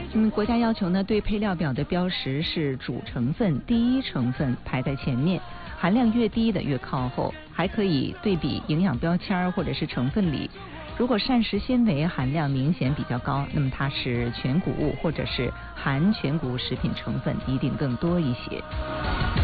国家要求呢，对配料表的标识是主成分、第一成分排在前面，含量越低的越靠后，还可以对比营养标签或者是成分里。如果膳食纤维含量明显比较高，那么它是全谷物或者是含全谷物食品成分一定更多一些。